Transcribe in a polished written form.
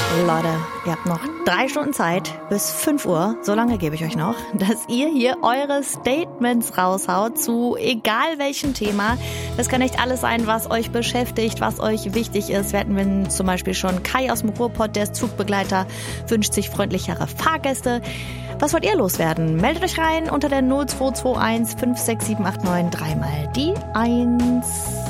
Leute, ihr habt noch 3 Stunden Zeit bis 5 Uhr, so lange gebe ich euch noch, dass ihr hier eure Statements raushaut zu egal welchem Thema. Das kann echt alles sein, was euch beschäftigt, was euch wichtig ist. Wir hatten zum Beispiel schon Kai aus dem Ruhrpott, der ist Zugbegleiter, wünscht sich freundlichere Fahrgäste. Was wollt ihr loswerden? Meldet euch rein unter der 0221 56789 3 mal die 1.